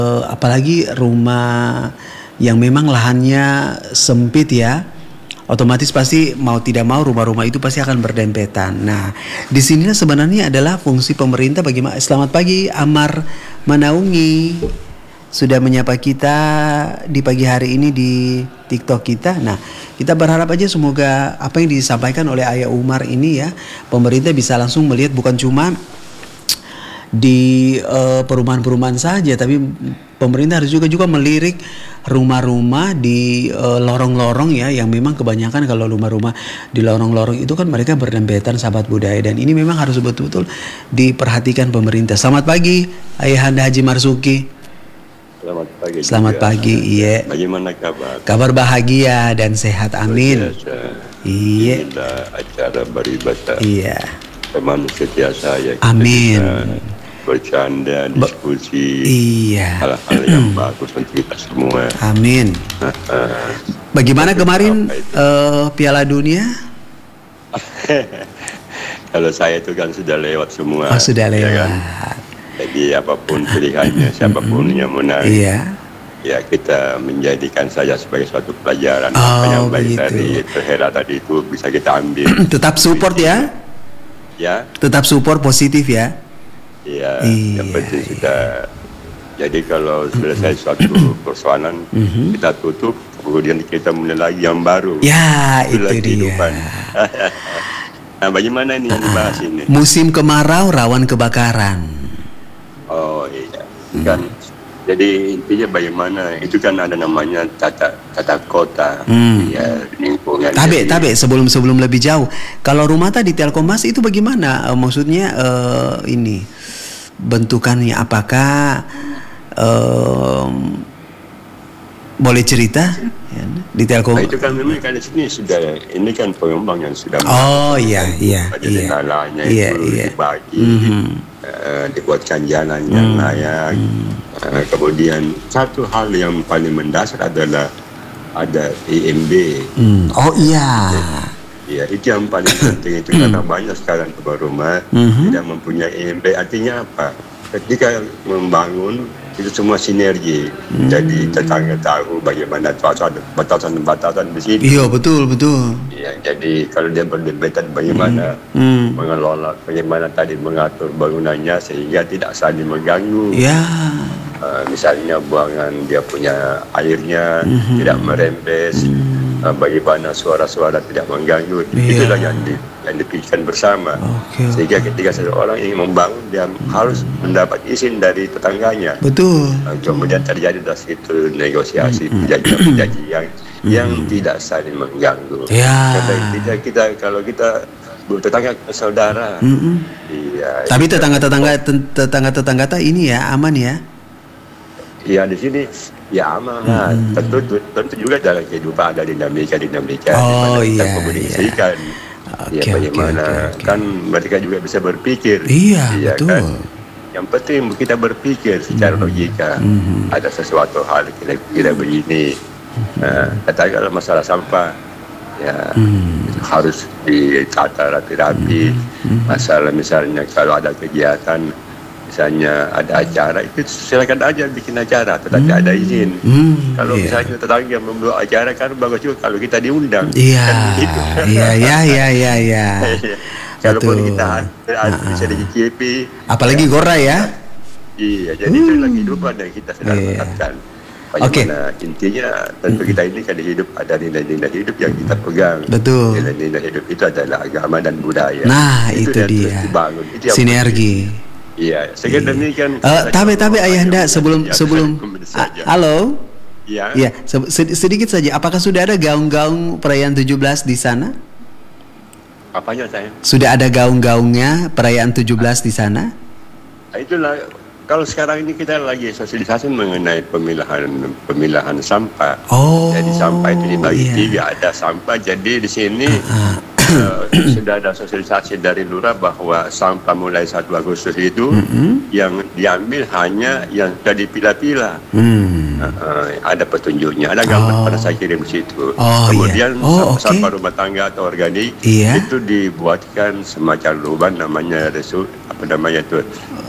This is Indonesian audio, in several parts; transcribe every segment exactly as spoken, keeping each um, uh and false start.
Uh, apalagi rumah yang memang lahannya sempit ya, otomatis pasti mau tidak mau rumah-rumah itu pasti akan berdempetan. Nah, di sini sebenarnya adalah fungsi pemerintah bagaimana. Selamat pagi Amar Manaungi, sudah menyapa kita di pagi hari ini di TikTok kita. Nah, kita berharap aja semoga apa yang disampaikan oleh Ayah Umar ini ya, pemerintah bisa langsung melihat bukan cuma di uh, perumahan-perumahan saja, tapi pemerintah harus juga juga melirik rumah-rumah di uh, lorong-lorong ya, yang memang kebanyakan kalau rumah-rumah di lorong-lorong itu kan mereka berdempetan, sahabat budaya, dan ini memang harus betul-betul diperhatikan pemerintah. Selamat pagi Ayahanda Haji Marzuki. Selamat pagi. Selamat juga. Pagi, iya. Bagaimana kabar? Kabar bahagia dan sehat, amin. Iya. Acara beribadah. Iya. Teman setia saya. Amin. Bercanda, diskusi, iya, hal-hal yang bagus untuk kita semua. Amin. Bagaimana kemarin uh, Piala Dunia? Kalau saya itu kan sudah lewat semua. Oh, sudah lewat. Ya kan? Jadi apapun pilihannya, siapapun yang menang, iya, ya kita menjadikan saja sebagai suatu pelajaran. Oh, apa yang baik begitu. dari Perhera tadi itu bisa kita ambil. Tetap support ya? Ya. Tetap support positif ya? Iya, iya, yang penting iya. sudah. Jadi kalau selesai suatu persoalan, mm-hmm. kita tutup, kemudian kita mulai lagi yang baru. Ya, Itulah itu kehidupan. dia. Nah, bagaimana ini yang dibahas ini? Musim kemarau rawan kebakaran. Oh iya, kan. Jadi intinya bagaimana? Itu kan ada namanya tata tata kota, hmm. ya lingkungan. Tabe, tabe sebelum sebelum lebih jauh. Kalau rumah tadi Telkommas itu bagaimana? Uh, maksudnya uh, ini bentukannya apakah uh, boleh cerita ya, di Telkom? Nah, itu kan memang kan di sini sudah ini kan pengembang yang sudah. Oh iya iya jadi iya. nalanya Iya, itu iya. dibagi. Mm-hmm. Uh, dibuatkan jalan yang hmm. layak. Hmm. Uh, kemudian satu hal yang paling mendasar adalah ada I M B. Hmm. Oh iya. Ya, itu yang paling penting itu karena banyak sekarang rumah mm-hmm. tidak mempunyai I M B. Artinya apa? Ketika membangun itu semua sinergi. Hmm. Jadi tetangga tahu bagaimana batasan-batasan di sini. Iya betul betul. Ya, jadi kalau dia berdempetan bagaimana hmm. mengelola, bagaimana tadi mengatur bangunannya sehingga tidak saling mengganggu. Ya. Uh, misalnya buangan dia punya airnya mm-hmm. tidak merembes. Hmm. Uh, bagaimana suara-suara tidak mengganggu. Yeah. Itulah yang di, yang dipikirkan bersama. Okay, sehingga okay. ketika seseorang ingin membangun dia hmm. harus mendapat izin dari tetangganya. Betul. Uh, kemudian terjadi dari situ negosiasi hmm. perjanjian-perjanjian hmm. yang tidak saling mengganggu. Yeah. Karena kita, kita kalau kita tetangga saudara. Mm-hmm. Iya. Tapi tetangga-tetangga tetangga-tetangga ini ya aman ya. Iya di sini ya aman. Hmm. Tentu tentu juga dalam kehidupan ada dinamika-dinamika oh, di mana kita iya, komunikasikan. Iya. Ya bagaimana okay, okay, okay. kan mereka juga bisa berpikir. Iya, ya, betul. Kan? Yang penting kita berpikir secara hmm. logika. Hmm. Ada sesuatu hal kita kita begini. Hmm. Nah, katakanlah masalah sampah ya hmm. harus ditata rapi-rapi. Hmm. Masalah misalnya kalau ada kegiatan misalnya ada acara itu silakan aja bikin acara tetapi hmm. ada izin. Hmm, kalau yeah. misalnya tetangga membuat acara kan bagus juga kalau kita diundang. Iya. Kan gitu. Iya iya iya iya iya. Kalaupun kita ada bisa dicicipi. Apalagi ya, Gora ya. Iya, jadi hmm. itu lagi kehidupan yang kita sedang yeah. lakukan. Bagaimana okay. intinya tentu kita ini kan hidup ada nilai-nilai hidup yang kita pegang. Betul. Nilai-nilai hidup itu adalah agama dan budaya. Nah, itu, itu dia. Dibangun. Itu yang sinergi. Iya, saya demikian. Uh, tabe tabe Ayahanda sebelum ya, sebelum a- halo. Iya. Iya, se- sedikit saja. Apakah sudah ada gaung-gaung perayaan tujuh belas di sana? Apanya saya? Sudah ada gaung-gaungnya perayaan tujuh belas di sana? Nah, itulah kalau sekarang ini kita lagi sosialisasi mengenai pemilahan pemilahan sampah. Oh. Jadi sampah itu dibagi iya. tiga, ada sampah. Jadi di sini uh-huh. uh, sudah ada sosialisasi dari lurah bahwa sampah mulai satu Agustus itu mm-hmm. yang diambil hanya yang sudah dipilah-pilah. Mm. Uh, uh, ada petunjuknya, ada gambar oh. pada saya kirim di situ. Oh, kemudian iya. oh, sampah-sampah okay. rumah tangga atau organik iya. itu dibuatkan semacam lubang namanya resu apa namanya itu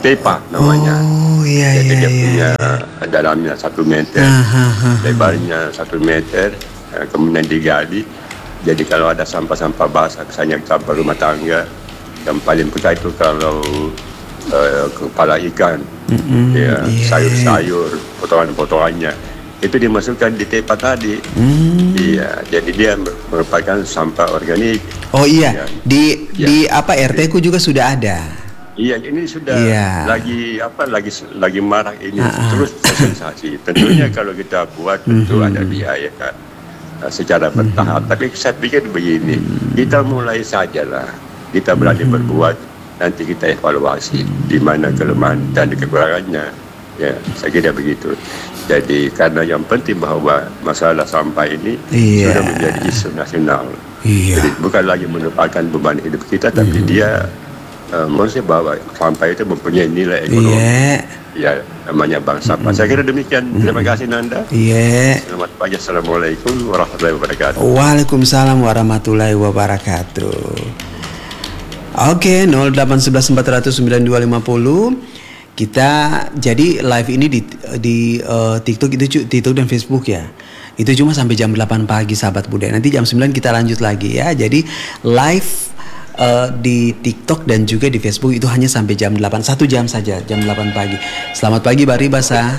tepa namanya. Oh iya Jadi iya dia iya. punya dalamnya satu meter, Aha, lebarnya satu meter, eh, kemudian digali. Jadi kalau ada sampah-sampah basah, misalnya sampah rumah tangga, yang paling besar itu kalau uh, kepala ikan, Mm-mm, ya, iya. sayur-sayur, potongan-potongannya, itu dimasukkan di tepa tadi. Hmm. Iya, jadi dia merupakan sampah organik. Oh iya, Ya. di Ya. di apa R T ku juga sudah ada. Iya, ini sudah Iya. lagi apa lagi lagi marak ini Ah, ah. terus sensasi. Tentunya kalau kita buat tentu ada biaya kan uh, secara bertahap. Tapi saya pikir begini, kita mulai sajalah. Kita berani berbuat, nanti kita evaluasi di mana kelemahan dan kekurangannya. Ya, saya kira begitu. Jadi karena yang penting bahwa masalah sampah ini Iya. sudah menjadi isu nasional. Iya. Jadi bukan lagi merupakan beban hidup kita, tapi dia uh, maksudnya bahwa sampah itu mempunyai nilai ekonomi. Iya. Ya, namanya bank sampah. Saya kira demikian. Terima kasih Nanda. Iya. Selamat pagi. Assalamualaikum warahmatullahi wabarakatuh. Waalaikumsalam warahmatullahi wabarakatuh. Oke, nol delapan satu satu empat nol nol sembilan dua lima nol. Kita jadi live ini di di uh, TikTok itu cu- TikTok dan Facebook ya. Itu cuma sampai jam delapan pagi sahabat budaya. Nanti jam sembilan kita lanjut lagi ya. Jadi live uh, di TikTok dan juga di Facebook itu hanya sampai jam delapan, satu jam saja, jam delapan pagi. Selamat pagi Bari Basa.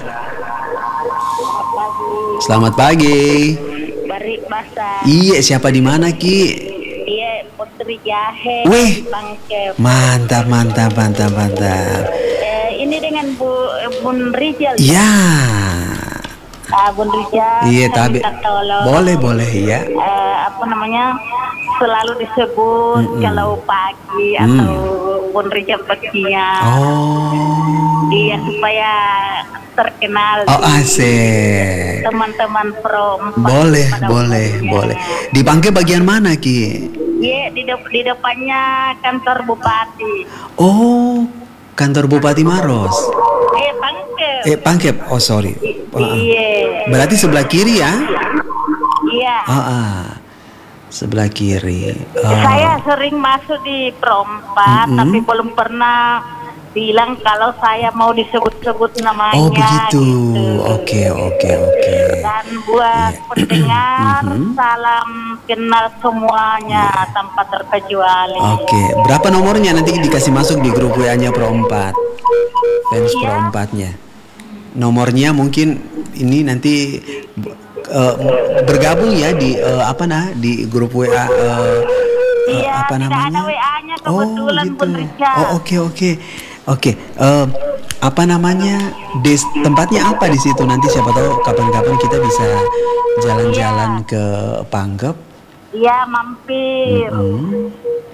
Selamat pagi. Bari Basa. Iya, siapa di mana Ki? Iya, Putri Jahe. Wih. Bangke. Mantap, mantap, mantap, mantap. Eh, ini dengan Bu eh, Bun Rizal. Ya. Ah, Bun Rizal. Iya, saya tapi minta tolong. boleh, boleh ya. Eh, apa namanya? Selalu disebut kalau pagi Mm. atau Bun Rizal bagian. Oh. Iya, supaya terkenal Oh, di asik. teman-teman perempuan. Boleh, pada boleh, umumnya. boleh. Di Bangke bagian mana Ki? Iya, di, de- di depannya kantor bupati. Oh, kantor Bupati Maros. Eh, Bangke. Eh, Pangkep. Oh, sorry. Ah, ah. Iya. Berarti sebelah kiri ya? Iya. Ah, ah. Sebelah kiri. Oh. Saya sering masuk di perempat, Mm-mm. tapi belum pernah bilang kalau saya mau disebut-sebut namanya. Oh, begitu. gitu. Oke, oke, oke. Dan buat pendengar, Mhm. salam kenal semuanya tanpa terkecuali. Oke, berapa nomornya nanti dikasih masuk di grup W A-nya Pro empat. Fans Iya. Pro empat-nya. Nomornya mungkin ini nanti uh, bergabung ya di uh, apa nah di grup W A uh, uh, Iya, apa tidak namanya? ada W A-nya Oh, kebetulan, gitu. Bun Richard. Oh, oke, oke. Oke, uh, apa namanya? Des, tempatnya apa di situ nanti siapa tahu kapan-kapan kita bisa jalan-jalan Iya. ke Pangkep. Iya, mampir. Hmm.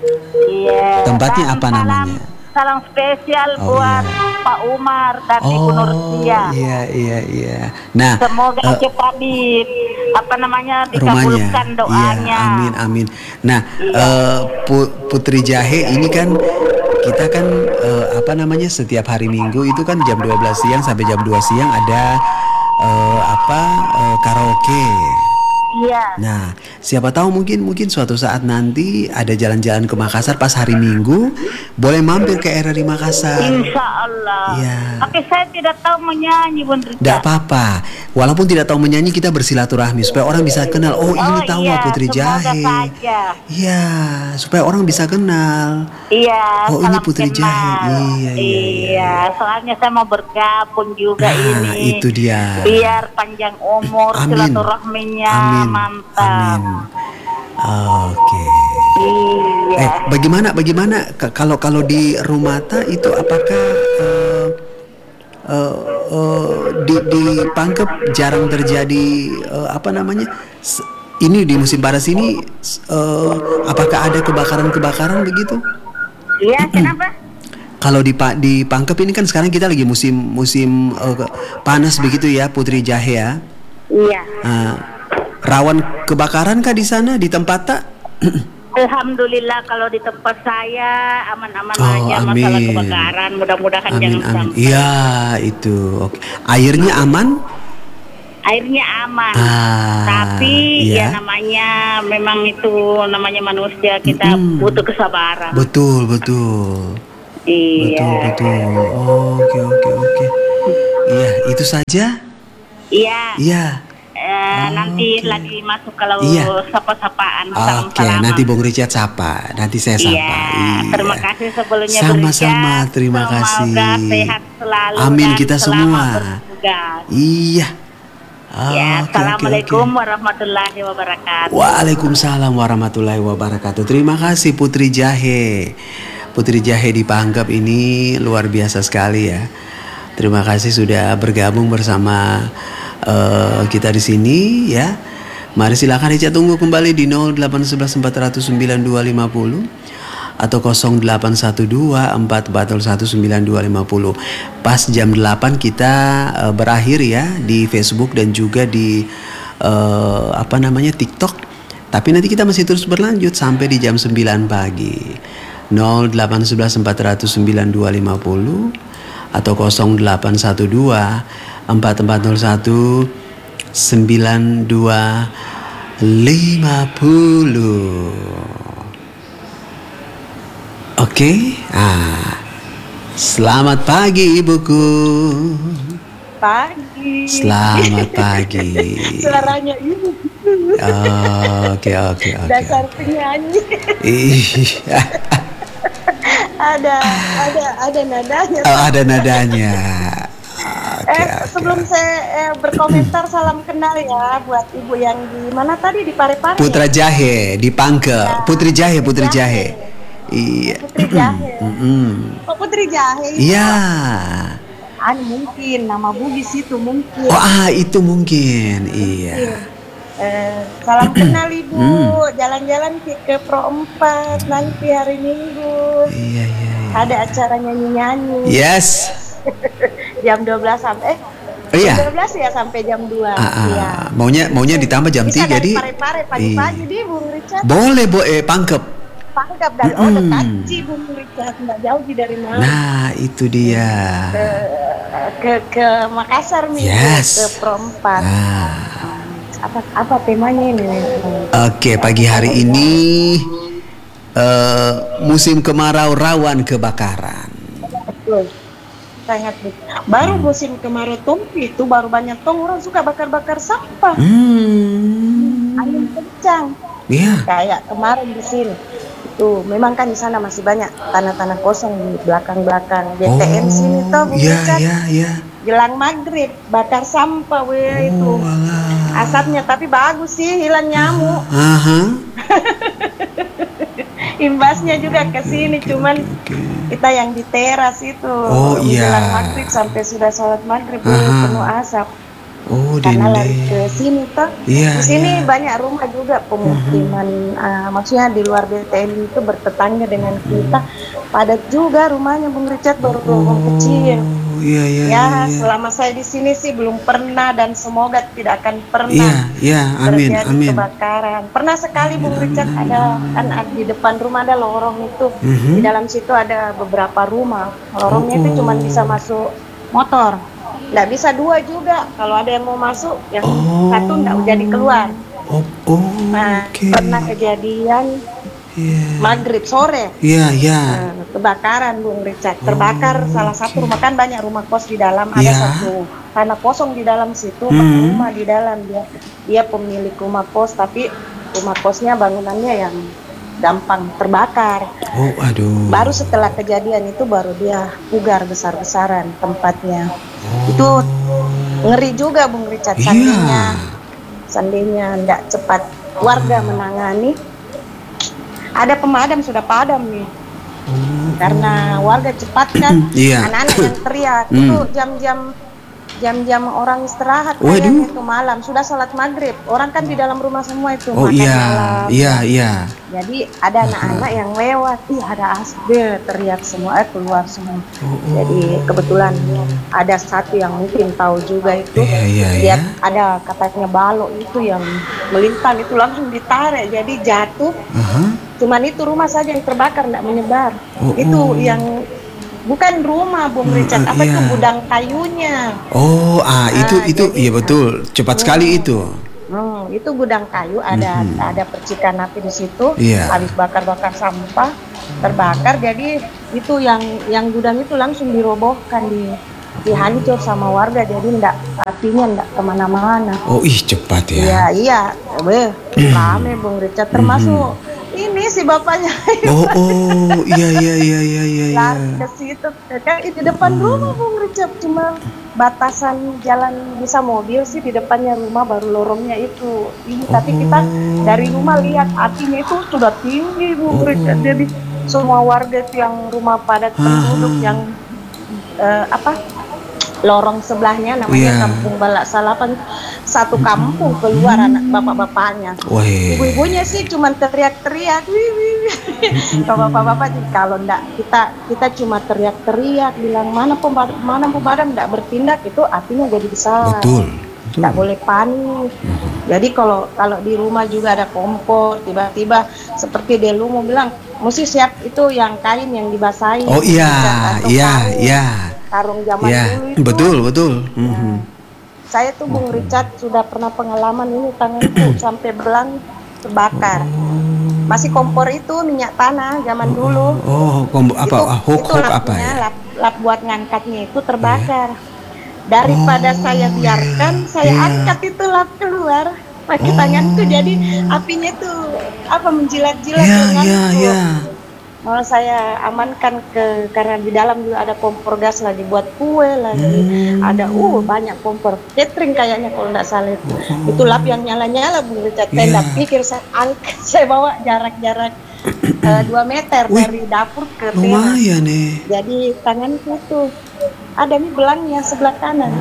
Iya. Tempatnya Dan apa salam- namanya? Salam spesial Oh, buat iya. Pak Umar dan Ibu Oh, Nursia. iya, iya, iya. Nah, Semoga eh, cepat di apa namanya rumahnya. dikabulkan doanya. Iya, amin, amin. Nah, Iya. eh, Pu- Putri Jahe ini kan kita kan eh, apa namanya setiap hari Minggu itu kan jam dua belas siang sampai jam dua siang ada eh, apa eh, karaoke. Iya. Nah, siapa tahu mungkin mungkin suatu saat nanti ada jalan-jalan ke Makassar pas hari Minggu, boleh mampir ke R R I Makassar. Insya Allah. Iya. Oke, saya tidak tahu menyanyi, Bun Rita. Tidak apa-apa. Walaupun tidak tahu menyanyi kita bersilaturahmi supaya orang bisa kenal. Oh, ini tahu iya, Putri semoga Jahe. saja. Iya, supaya orang bisa kenal. Iya. Oh, ini salam Putri kenal. Jahe. Iya, iya, iya. Iya, soalnya saya mau bergabung juga Nah, ini. itu dia. Biar panjang umur, Amin. silaturahminya Amin. mantap. Amin. Oke. Iya. Eh, bagaimana bagaimana K- kalau kalau di Rumata itu apakah eh, eh, eh, di di Pangkep jarang terjadi eh, apa namanya? S- ini di musim panas ini s- eh, apakah ada kebakaran-kebakaran begitu? Iya, kenapa? Kalau di Pa- di Pangkep ini kan sekarang kita lagi musim musim eh, ke- panas begitu ya Putri Jahe ya. Iya. Eh, rawan kebakaran kah di sana di tempat tak? Alhamdulillah kalau di tempat saya aman-aman Oh, aja masalah amin. kebakaran. Mudah-mudahan Amin jangan amin. sampai. Iya itu. Oke. Airnya aman? Airnya aman. Ah, Tapi iya. ya namanya memang itu namanya manusia kita Mm-mm. butuh kesabaran. Betul betul. Iya. Betul, betul. Oke, oke, oke. Iya, itu saja. Iya. Iya. Eh, nanti Oke. lagi masuk kalau Iya. sapa-sapaan Oke, salam-salaman. nanti Bung Richard sapa. Nanti saya Iya, sapa. Iya. terima kasih sebelumnya Bung Sama-sama, Richard. terima Semoga kasih. sehat selalu Amin, dan kita selamat semua. bertugas. Iya. Ya, Oke, oke, Assalamualaikum oke. warahmatullahi wabarakatuh. Waalaikumsalam warahmatullahi wabarakatuh. Terima kasih Putri Jahe. Putri Jahe di Pangkep ini luar biasa sekali ya. Terima kasih sudah bergabung bersama uh, kita di sini ya. Mari silakan Richard tunggu kembali di nol delapan satu satu empat nol nol sembilan dua lima nol atau nol delapan satu dua empat empat nol satu sembilan dua lima nol. Pas jam delapan kita uh, berakhir ya di Facebook dan juga di uh, apa namanya TikTok. Tapi nanti kita masih terus berlanjut sampai di jam sembilan pagi. nol delapan satu satu empat nol nol sembilan dua lima nol atau nol delapan satu dua empat empat nol satu sembilan dua lima nol. Oke, ah, selamat pagi ibuku. Pagi. Selamat pagi. Suaranya ibu. Oke, oke, oke. Dasar penyanyi. Iya. ada, ada, ada nadanya. Oh, ada nadanya. Oke, eh, oke. sebelum saya eh, berkomentar, salam kenal ya buat ibu yang di mana tadi di Parepare. Putra Jahe di Pangke. Ya, Putri Jahe, Putri Putri Jahe. Jahe. Iya. Putri Jahe. Mm-mm. Oh, Putri Jahe. Ibu. Iya. Anu mungkin nama Bugis itu mungkin. Oh, ah itu mungkin. Iya. Eh, salam kenal ibu. Hmm. Jalan-jalan ke, ke Pro empat nanti hari Minggu. Iya, iya, iya. Ada acara nyanyi-nyanyi. Yes. Jam dua belas sampai eh Oh, iya. jam dua belas ya sampai jam dua. Ah, ah. Iya. Maunya maunya ditambah jam Bisa tiga dari di. Parepare pagi-pagi di Bung Richard. Boleh, bo eh Pangkep. Pangkep dan oh Mm-mm. dekat sih Bung Richard, nggak jauh di dari mana. Nah, itu dia. Ke, ke ke Makassar nih, Yes. ke Pro empat. Ah. Apa apa temanya ini? Oke, pagi hari ini uh, musim kemarau rawan kebakaran. Betul. Sangat betul. Baru musim kemarau tumpi itu baru banyak tong orang suka bakar-bakar sampah. Hmm. Angin kencang. Iya. Kayak kemarin di sini. Itu memang kan di sana masih banyak tanah-tanah kosong di belakang-belakang B T N sini tuh. Bung Iya, Richard. iya, iya. Jelang maghrib bakar sampah weh itu. Oh, alah. Asapnya tapi bagus sih, hilang nyamuk. Aha. Imbasnya juga ke sini, Oke, cuman oke, oke. kita yang di teras itu. Oh, iya. Jelang maghrib sampai sudah sholat maghrib Aha. weh, penuh asap. Oh, Karena lari dende. ke sini tuh. Iya, Di sini iya. banyak rumah juga pemukiman, ah, maksudnya di luar B T N itu bertetangga dengan kita. Padat juga rumahnya Bung Richard, baru rumah kecil. Oh, iya, iya, Ya, iya. selama saya di sini sih belum pernah dan semoga tidak akan pernah Iya, iya, amin, terjadi amin. kebakaran. Pernah sekali Bung Richard ada kan ada- di depan rumah ada lorong itu. Mhm. Di dalam situ ada beberapa rumah. Lorongnya Oh, itu oh. cuma bisa masuk motor. Nggak bisa dua juga. Kalau ada yang mau masuk, yang Oh. satu nggak jadi keluar. Oh, oh, Nah, oke. pernah kejadian Iya. maghrib sore. Iya, iya. Nah, kebakaran Bung Richard, terbakar salah satu rumah, kan banyak rumah kos di dalam, ada Ya. satu tanah kosong di dalam situ, Hmm. rumah di dalam, dia dia pemilik rumah kos tapi rumah kosnya bangunannya yang gampang terbakar. Oh, aduh. Baru setelah kejadian itu baru dia pugar besar-besaran tempatnya. Itu ngeri juga Bung Richard, Iya. seandainya seandainya nggak cepat warga menangani. Ada pemadam sudah padam nih. Karena warga cepat kan, Iya. anak-anak yang teriak Hmm. itu jam-jam jam-jam orang istirahat Waduh. kayaknya itu malam sudah sholat maghrib, orang kan di dalam rumah semua itu Oh, makan iya. malam. Iya, iya. Jadi ada anak-anak yang lewat, ih ada asbel, teriak semua, eh, keluar semua. Oh, oh. Jadi kebetulan ada satu yang mungkin tahu juga itu, Iya, iya, lihat iya. ada katanya balok itu yang melintang itu langsung ditarik, jadi jatuh. Aha. Cuman itu rumah saja yang terbakar, tidak menyebar. Oh, Itu oh. yang bukan rumah Bung Hmm, Richard, apa iya. itu gudang kayunya. Oh, ah itu Ah, itu jadi- iya betul. Cepat sekali itu. Hmm, itu gudang kayu, ada Mhm. ada percikan api di situ. Iya. Habis bakar-bakar sampah, terbakar. Jadi itu yang yang gudang itu langsung dirobohkan, di dihancur sama warga, jadi enggak, apinya enggak kemana-mana. Oh ih cepat ya. Iya iya, beh, rame Bung Richard, termasuk ini si bapaknya. Oh oh iya iya iya iya iya. iya. Lari ke situ, kan di depan rumah Bung Richard, cuma batasan jalan bisa mobil sih di depannya rumah, baru lorongnya itu. Ini tapi kita dari rumah lihat apinya itu sudah tinggi Bung Richard, jadi semua warga itu yang rumah padat penduduk yang eh, apa lorong sebelahnya namanya Iya. Kampung Balak Salapan, satu kampung keluar anak bapak-bapaknya. Wah. Ibu-ibunya sih cuma teriak-teriak, wih, wih, wih. Bapak-bapak kalau enggak kita kita cuma teriak-teriak bilang mana pemadam, mana pemadam enggak bertindak, itu apinya jadi besar. Betul. Betul. Enggak boleh panik. Jadi kalau kalau di rumah juga ada kompor, tiba-tiba seperti Delu mau bilang mesti siap itu yang kain yang dibasahi. Oh iya, atau iya, karung, iya. karung zaman Iya, dulu itu. betul, betul. Mhm. Saya tuh Bung Richard sudah pernah pengalaman ini, tanganku sampai belang terbakar. Masih kompor itu minyak tanah zaman dulu. Oh, kom- apa? Itu, ah, hook itu hook apa lapnya, ya? lap, lap buat ngangkatnya itu terbakar. Daripada Oh, saya biarkan, iya, saya iya. angkat itu lap keluar pakai Oh. tanganku, jadi apinya tuh apa menjilat-jilat Iya, lenganku. iya, iya. Mau saya amankan ke, karena di dalam juga ada kompor gas lagi buat kue lagi, Hmm. ada uh banyak kompor catering kayaknya kalau nggak salah itu. Itu lap yang nyala-nyala Bung Richard. Saya Iya. nggak pikir, saya angkat, saya bawa jarak-jarak eh, dua meter Wih, dari dapur ke teras. Lumayan nih. Jadi tanganku tuh ada nih belangnya sebelah kanan.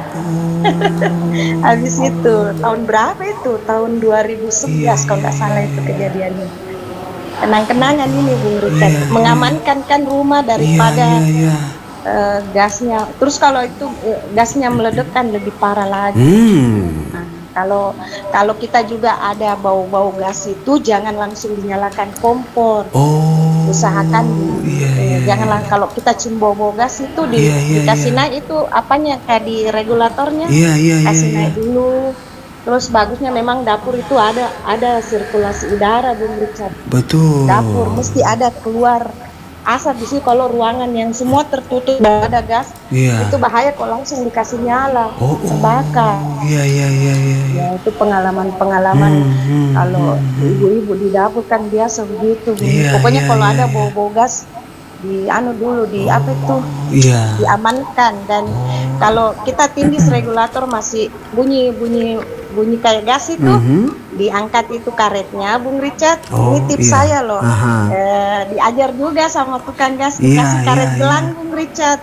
Habis itu tahun berapa itu? Tahun dua ribu sebelas Iya, kalau nggak iya, salah itu kejadiannya. Kenang-kenangan ini Bung Richard, Iya, iya. mengamankan kan rumah Iya, daripada iya, iya. eh, gasnya. Terus kalau itu eh, gasnya meledak kan lebih parah lagi. Hmm. Nah, kalau kalau kita juga ada bau-bau gas itu jangan langsung dinyalakan kompor. Oh. Usahakan Iya, eh, iya. janganlah kalau kita cium bau-bau gas itu di, Iya, iya, dikasih iya. naik itu apanya kayak di regulatornya, Iya, iya, iya, kasih iya. naik dulu. Terus bagusnya memang dapur itu ada ada sirkulasi udara Bung Richard. Betul. Dapur mesti ada keluar asap di situ. Kalau ruangan yang semua tertutup dan ada gas, Iya. itu bahaya kalau langsung dikasih nyala, Oh, oh. terbakar. Iya, iya, iya, iya. iya. Ya itu pengalaman-pengalaman Hmm, hmm, kalau hmm, ibu-ibu di dapur kan biasa begitu. Bu. Iya, Pokoknya iya, kalau iya, ada iya. bau-bau gas di anu dulu di apa itu Iya. diamankan, dan kalau kita tindis regulator masih bunyi bunyi bunyi kayak gas itu, Mhm. diangkat itu karetnya Bung Richard. Oh, Ini tips iya. saya loh. Aha. Eh, diajar juga sama tukang gas, Iya, dikasih karet iya, gelang iya. Bung Richard.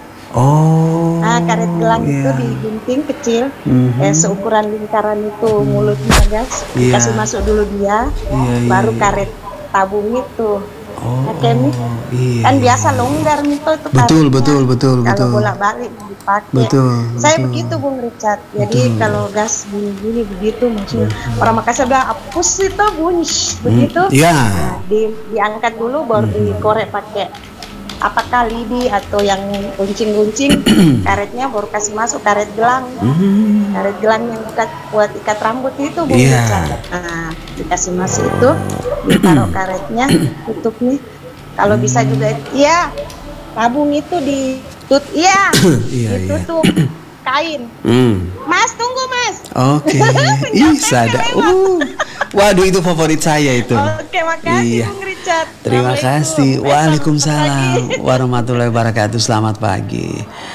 Oh. Nah, karet gelang itu iya. digunting kecil, Mhm. eh, seukuran lingkaran itu mulutnya gas, Iya. dikasih masuk dulu dia, Iya, iya, baru iya. karet tabung itu. Oh. Pakai mie. Iya. Kan biasa longgar itu itu Betul, karetnya. betul, betul, Kalau betul. bolak-balik dipakai. Betul, Saya betul. begitu Bung Richard. Jadi Betul. kalau gas gini-gini begitu maksudnya. Orang Makassar bilang apus itu bunyi begitu. Iya. Nah, di, diangkat dulu baru dikorek pakai apakah lidi atau yang guncing-guncing, karetnya baru kasih masuk karet gelang. Hmm. Karet gelang yang buat, buat ikat rambut itu Bung Iya. Richard. Nah, dikasih masuk itu, ditaruh karetnya, tutupnya. Kalau bisa juga, iya, tabung itu ditut, iya, Iya, iya. ditutup kain. Hmm. Mas, tunggu Mas. Oke. Ih, sada. Uh. Waduh, itu favorit saya itu. Oke, makasih Iya. Bung Richard. Terima Assalamualaikum. kasih. Eh, selamat Waalaikumsalam pagi. warahmatullahi wabarakatuh. Selamat pagi.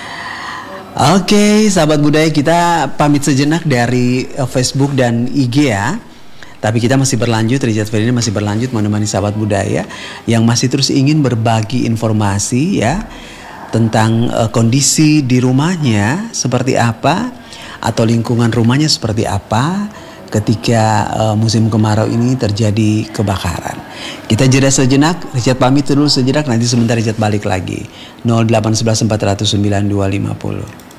Oke, sahabat budaya, kita pamit sejenak dari eh, Facebook dan I G ya. Tapi kita masih berlanjut, Richard Ferdinand masih berlanjut menemani sahabat budaya yang masih terus ingin berbagi informasi ya tentang eh, kondisi di rumahnya seperti apa atau lingkungan rumahnya seperti apa ketika eh, musim kemarau ini terjadi kebakaran. Kita jeda sejenak, Richard pamit dulu sejenak, nanti sebentar Richard balik lagi. nol delapan satu satu empat nol nol sembilan dua lima nol.